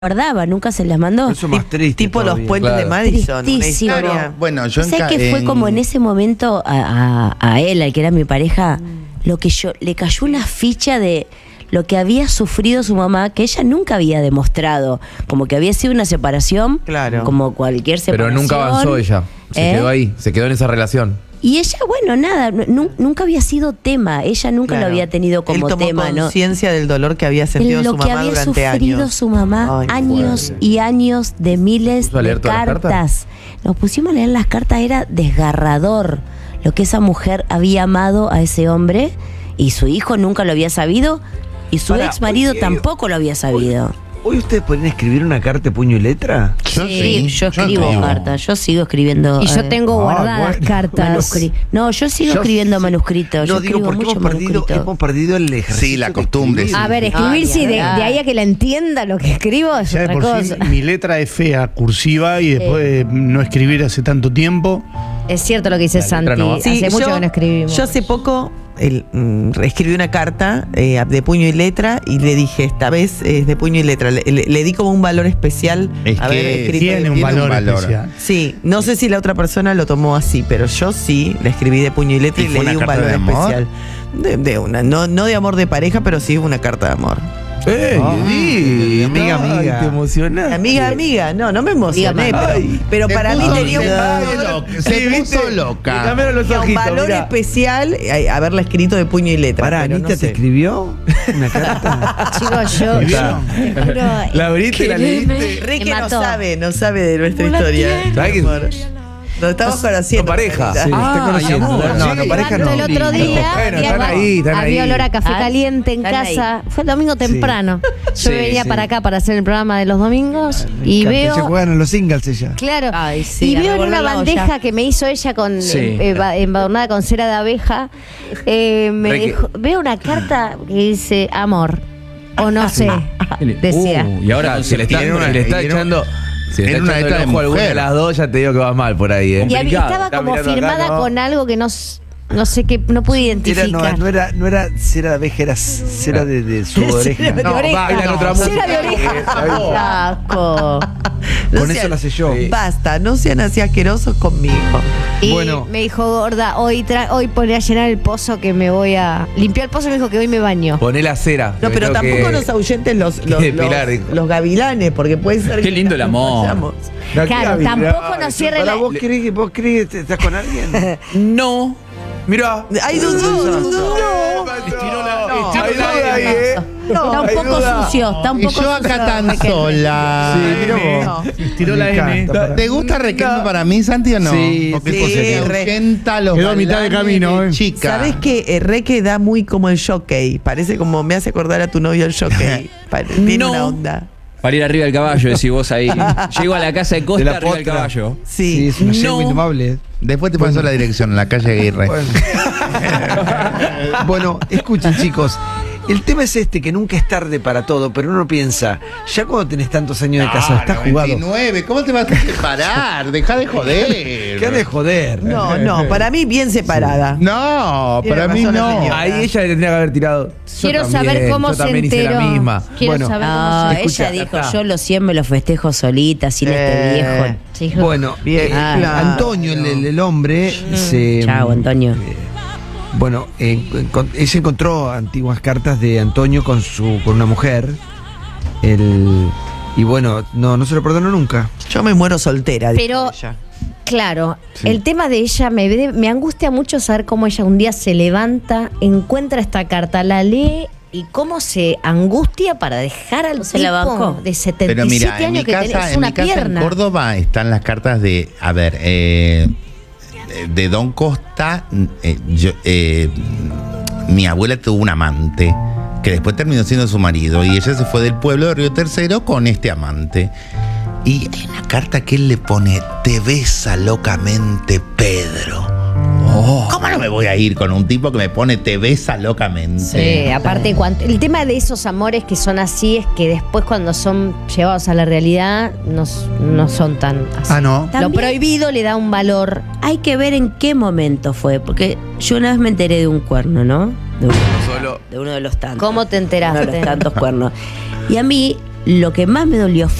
guardaba, nunca se las mandó. Eso es más triste. Tipo todavía. los puentes de Madison. Tristísimo. Una historia. Bueno, yo Sé que fue como en ese momento a él, al que era mi pareja, lo que yo le cayó una ficha de lo que había sufrido su mamá, que ella nunca había demostrado, como que había sido una separación, Claro. como cualquier Pero separación. nunca avanzó ella. Se quedó ahí, se quedó en esa relación. Y ella, bueno, nada, nunca había sido tema, ella nunca Claro. lo había tenido como Él tomó tema, ¿no? conciencia del dolor que había sentido En lo su que mamá había durante sufrido años. su mamá, Ay, qué años fuerte. y años de miles ¿Puso a leer de todas las cartas. Nos pusimos a leer las cartas, era desgarrador lo que esa mujer había amado a ese hombre y su hijo nunca lo había sabido y su Pará, ex marido oye, tampoco lo había sabido. ¿Hoy ustedes pueden escribir una carta de puño y letra? Yo sí, yo yo escribo escribo. cartas, yo sigo escribiendo. Y yo tengo guardadas cartas. No, yo sigo escribiendo manuscritos. No, yo digo, escribo porque mucho hemos perdido el ejercicio. Sí, la de costumbre, escribir. sí. A ver, escribir, sí, de ahí a que la entienda lo que escribo es Ya de otra por sí, cosa. mi letra es fea, cursiva, y después de no escribir hace tanto tiempo. Es cierto lo que dice La letra Santi. no va. Hace mucho que no escribimos. Yo hace poco escribí una carta de puño y letra y le dije, esta vez es de puño y letra. Le di como un valor especial Es haber que escrito Tiene de un puño. valor especial. Sí, no sé si la otra persona lo tomó así, pero yo sí le escribí de puño y letra ¿Y y, fue le di una un carta valor de amor? especial. De una, no de amor de pareja, pero sí una carta de amor. Sí, amiga, Ay, amiga. te emocionaste. Amiga, no me emocioné, Diga, pero Se para mí puso- tenía un se valor, puso loca, se puso loca. Cambiaron los tenía un ojitos, valor mirá. especial haberla escrito de puño y letra. Pará, pero ¿Anita no te sé. escribió una carta? Chicos, yo te juro, ¿La abriste y la leíste? Ricky Me no mató. sabe de nuestra historia. ¿Sabés que- amor. Nos estamos conociendo. Con pareja. Margarita. Sí, está conociendo. amor. No, pareja no. el otro día Bueno, están había ahí. olor a café Ah, caliente en están casa. Fue el domingo temprano. Yo Sí, me venía sí. para acá para hacer el programa de los domingos y Se veo. juegan en los singles ella. Claro. Ay, sí, y a veo en revolver una la bandeja olla. que me hizo ella con Sí. embadurnada con cera de abeja. Veo una carta que dice amor. O no sé. Decía. Y ahora, si le está, Tiene una- si le está tiene echando. Si le tiene está una echando letra el de ojo a alguna de mujer. las dos, ya te digo que va mal por ahí, ¿eh? Y Complicado. estaba Está como mirando acá, firmada ¿no? con algo que no sé qué, no pude identificar. No era cera de abeja, era cera de su oreja. de oreja. bailan otra Cera música. de oreja. Qué asco. Con eso la selló. Basta, no sean así asquerosos conmigo. Y Bueno. me dijo, gorda, hoy poné a llenar el pozo que me voy a limpiar el pozo, me dijo que hoy me baño. Poné la cera. No, que pero creo tampoco que- nos ahuyenten los Pilar dijo. los gavilanes, porque puede ser Qué que lindo el nos amor. vayamos. No, Claro, ¿qué tampoco hablas? nos cierre Pará, la- ¿Vos crees que estás con alguien? No. Mirá. Ay, Dudu. Estiró la Hay duda ahí, ¿eh? Está un poco sucio, está un Y poco yo acá sucio, tan Raquel. sola. Tiró la M. ¿Te gusta Requiem para mí, Santi, o no? Sí, Porque sí, se re- ahuyenta los Quedó a mitad de galanes camino, chica. ¿Sabes qué? Reque da muy como el jockey. Parece como me hace acordar a tu novio el jockey. Tiene No. una onda. Para ir arriba del caballo, decís vos ahí. Llego a la casa de Costa De la arriba del potra. caballo. Sí. es una yegua No. indomable. Después te paso la dirección en la calle Aguirre. Bueno, escuchen chicos, el tema es este, que nunca es tarde para todo, pero uno piensa, ya cuando tenés tantos años de casa, estás jugado. 29, ¿cómo te vas a separar? Deja de joder. ¿Qué de joder? No, para mí bien separada. No, Tiene para mí razón la no. señora. Ahí ella le tendría que haber tirado. Yo Quiero también, saber cómo yo se también hice enteró. la misma. Quiero Bueno, saber cómo No, se Escucha, ella dijo, acá. yo los 100 me los festejo solita, sin este viejo. se dijo. Bueno, Bien, claro. Antonio, el hombre, se... Chao, Antonio. Bueno, ella encontró antiguas cartas de Antonio con una mujer. Y bueno, no se lo perdonó nunca. Yo me muero soltera. dijo Pero, ella. claro, el tema de ella me angustia mucho saber cómo ella un día se levanta, encuentra esta carta, la lee y cómo se angustia para dejar al Se la tipo bancó. de 77 Pero mira, en mi años que casa, tenés en una mi casa en pierna. Córdoba están las cartas de, a ver, de Don Costa. Mi abuela tuvo un amante que después terminó siendo su marido y ella se fue del pueblo de Río Tercero con este amante. Y hay una carta que él le pone: te besa locamente Pedro. ¿Cómo no me voy a ir con un tipo que me pone te besa locamente? Sí, aparte, el tema de esos amores que son así es que después cuando son llevados a la realidad no son tan así. Ah, no. Lo También- prohibido le da un valor. Hay que ver en qué momento fue, porque yo una vez me enteré de un cuerno, ¿no? De uno de los tantos. ¿Cómo te Uno de enteraste? los tantos cuernos. Y a mí lo que más me dolió